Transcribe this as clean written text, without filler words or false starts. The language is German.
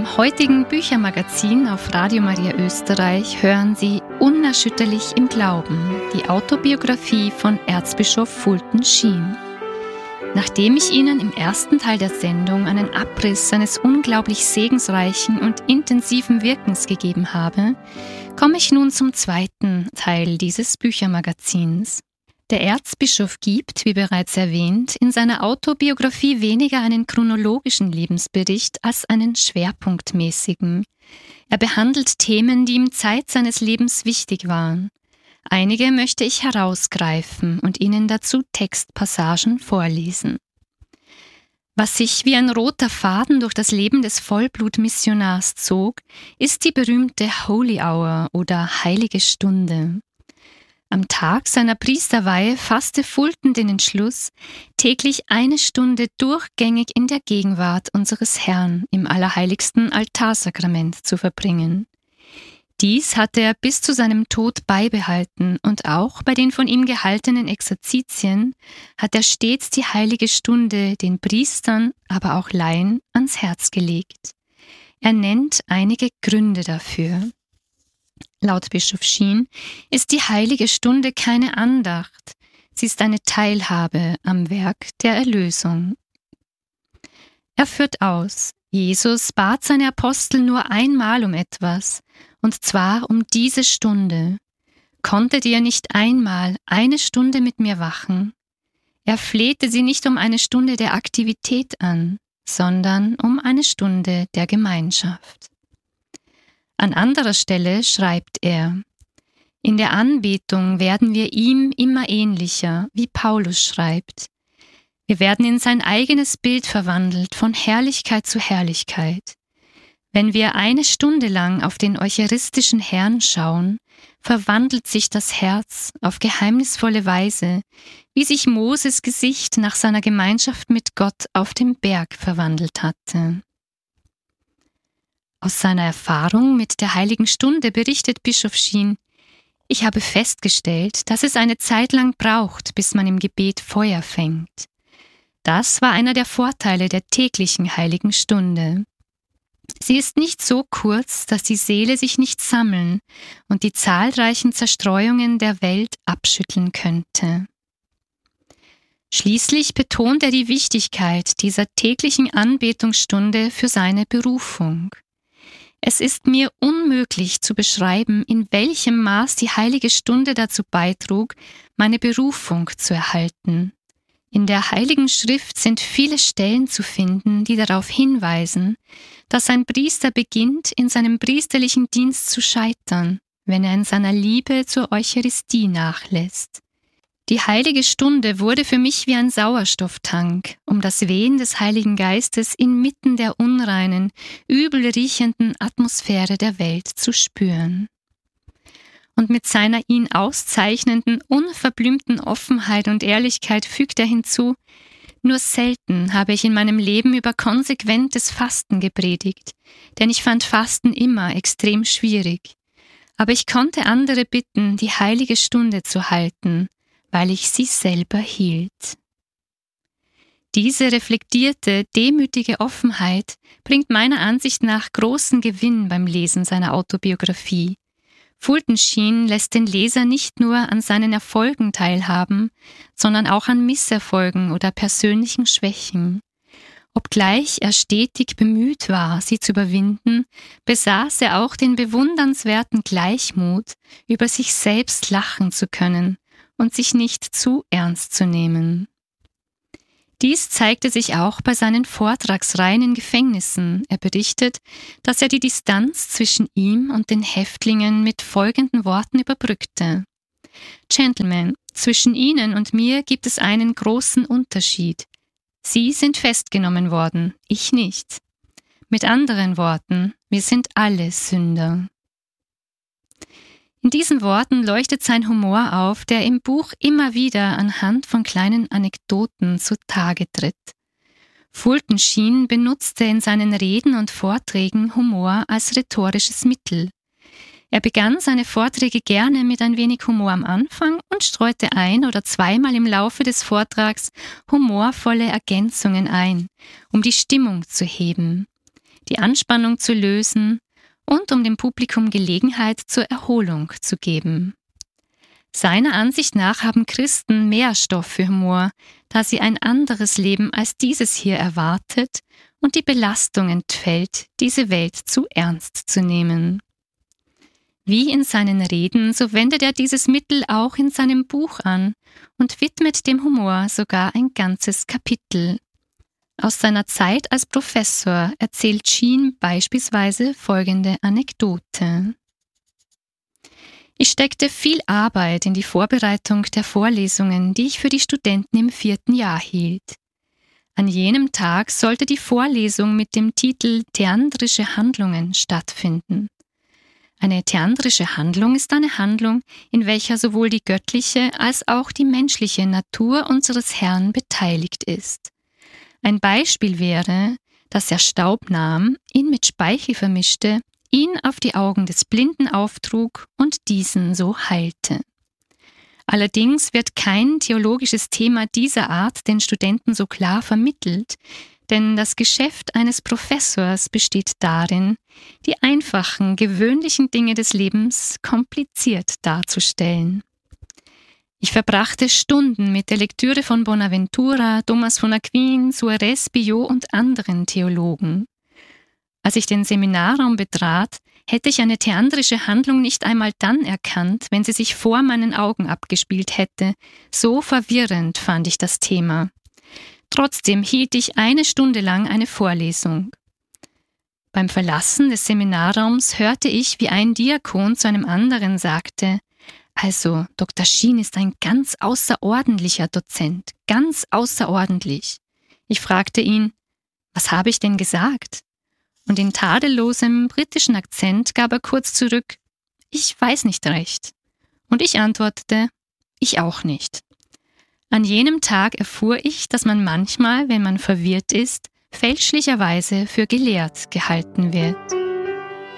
Im heutigen Büchermagazin auf Radio Maria Österreich hören Sie Unerschütterlich im Glauben, die Autobiografie von Erzbischof Fulton Sheen. Nachdem ich Ihnen im ersten Teil der Sendung einen Abriss seines unglaublich segensreichen und intensiven Wirkens gegeben habe, komme ich nun zum zweiten Teil dieses Büchermagazins. Der Erzbischof gibt, wie bereits erwähnt, in seiner Autobiografie weniger einen chronologischen Lebensbericht als einen schwerpunktmäßigen. Er behandelt Themen, die ihm Zeit seines Lebens wichtig waren. Einige möchte ich herausgreifen und Ihnen dazu Textpassagen vorlesen. Was sich wie ein roter Faden durch das Leben des Vollblutmissionars zog, ist die berühmte Holy Hour oder Heilige Stunde. Am Tag seiner Priesterweihe fasste Fulton den Entschluss, täglich 1 Stunde durchgängig in der Gegenwart unseres Herrn im allerheiligsten Altarsakrament zu verbringen. Dies hatte er bis zu seinem Tod beibehalten und auch bei den von ihm gehaltenen Exerzitien hat er stets die heilige Stunde den Priestern, aber auch Laien ans Herz gelegt. Er nennt einige Gründe dafür. Laut Bischof Sheen ist die heilige Stunde keine Andacht, sie ist eine Teilhabe am Werk der Erlösung. Er führt aus, Jesus bat seine Apostel nur einmal um etwas, und zwar um diese Stunde. Konntet ihr nicht einmal 1 Stunde mit mir wachen? Er flehte sie nicht um 1 Stunde der Aktivität an, sondern um 1 Stunde der Gemeinschaft. An anderer Stelle schreibt er: In der Anbetung werden wir ihm immer ähnlicher, wie Paulus schreibt. Wir werden in sein eigenes Bild verwandelt, von Herrlichkeit zu Herrlichkeit. Wenn wir 1 Stunde lang auf den eucharistischen Herrn schauen, verwandelt sich das Herz auf geheimnisvolle Weise, wie sich Moses Gesicht nach seiner Gemeinschaft mit Gott auf dem Berg verwandelt hatte. Aus seiner Erfahrung mit der Heiligen Stunde berichtet Bischof Sheen: Ich habe festgestellt, dass es eine Zeit lang braucht, bis man im Gebet Feuer fängt. Das war einer der Vorteile der täglichen Heiligen Stunde. Sie ist nicht so kurz, dass die Seele sich nicht sammeln und die zahlreichen Zerstreuungen der Welt abschütteln könnte. Schließlich betont er die Wichtigkeit dieser täglichen Anbetungsstunde für seine Berufung. Es ist mir unmöglich zu beschreiben, in welchem Maß die Heilige Stunde dazu beitrug, meine Berufung zu erhalten. In der Heiligen Schrift sind viele Stellen zu finden, die darauf hinweisen, dass ein Priester beginnt, in seinem priesterlichen Dienst zu scheitern, wenn er in seiner Liebe zur Eucharistie nachlässt. Die Heilige Stunde wurde für mich wie ein Sauerstofftank, um das Wehen des Heiligen Geistes inmitten der unreinen, übel riechenden Atmosphäre der Welt zu spüren. Und mit seiner ihn auszeichnenden, unverblümten Offenheit und Ehrlichkeit fügt er hinzu: Nur selten habe ich in meinem Leben über konsequentes Fasten gepredigt, denn ich fand Fasten immer extrem schwierig. Aber ich konnte andere bitten, die heilige Stunde zu halten, weil ich sie selber hielt. Diese reflektierte, demütige Offenheit bringt meiner Ansicht nach großen Gewinn beim Lesen seiner Autobiografie. Fulton Sheen lässt den Leser nicht nur an seinen Erfolgen teilhaben, sondern auch an Misserfolgen oder persönlichen Schwächen. Obgleich er stetig bemüht war, sie zu überwinden, besaß er auch den bewundernswerten Gleichmut, über sich selbst lachen zu können und sich nicht zu ernst zu nehmen. Dies zeigte sich auch bei seinen Vortragsreihen in Gefängnissen. Er berichtet, dass er die Distanz zwischen ihm und den Häftlingen mit folgenden Worten überbrückte: Gentlemen, zwischen Ihnen und mir gibt es einen großen Unterschied. Sie sind festgenommen worden, ich nicht. Mit anderen Worten, wir sind alle Sünder. In diesen Worten leuchtet sein Humor auf, der im Buch immer wieder anhand von kleinen Anekdoten zutage tritt. Fulton Sheen benutzte in seinen Reden und Vorträgen Humor als rhetorisches Mittel. Er begann seine Vorträge gerne mit ein wenig Humor am Anfang und streute 1- oder 2-mal im Laufe des Vortrags humorvolle Ergänzungen ein, um die Stimmung zu heben. die Anspannung zu lösen und um dem Publikum Gelegenheit zur Erholung zu geben. Seiner Ansicht nach haben Christen mehr Stoff für Humor, da sie ein anderes Leben als dieses hier erwartet und die Belastung entfällt, diese Welt zu ernst zu nehmen. Wie in seinen Reden, so wendet er dieses Mittel auch in seinem Buch an und widmet dem Humor sogar ein ganzes Kapitel. Aus seiner Zeit als Professor erzählt Sheen beispielsweise folgende Anekdote. Ich steckte viel Arbeit in die Vorbereitung der Vorlesungen, die ich für die Studenten im 4. Jahr hielt. An jenem Tag sollte die Vorlesung mit dem Titel Theandrische Handlungen stattfinden. Eine theandrische Handlung ist eine Handlung, in welcher sowohl die göttliche als auch die menschliche Natur unseres Herrn beteiligt ist. Ein Beispiel wäre, dass er Staub nahm, ihn mit Speichel vermischte, ihn auf die Augen des Blinden auftrug und diesen so heilte. Allerdings wird kein theologisches Thema dieser Art den Studenten so klar vermittelt, denn das Geschäft eines Professors besteht darin, die einfachen, gewöhnlichen Dinge des Lebens kompliziert darzustellen. Ich verbrachte Stunden mit der Lektüre von Bonaventura, Thomas von Aquin, Suarez, Biot und anderen Theologen. Als ich den Seminarraum betrat, hätte ich eine theandrische Handlung nicht einmal dann erkannt, wenn sie sich vor meinen Augen abgespielt hätte. So verwirrend fand ich das Thema. Trotzdem hielt ich 1 Stunde lang eine Vorlesung. Beim Verlassen des Seminarraums hörte ich, wie ein Diakon zu einem anderen sagte: Also, Dr. Sheen ist ein ganz außerordentlicher Dozent, ganz außerordentlich. Ich fragte ihn: Was habe ich denn gesagt? Und in tadellosem britischen Akzent gab er kurz zurück: Ich weiß nicht recht. Und ich antwortete: Ich auch nicht. An jenem Tag erfuhr ich, dass man manchmal, wenn man verwirrt ist, fälschlicherweise für gelehrt gehalten wird.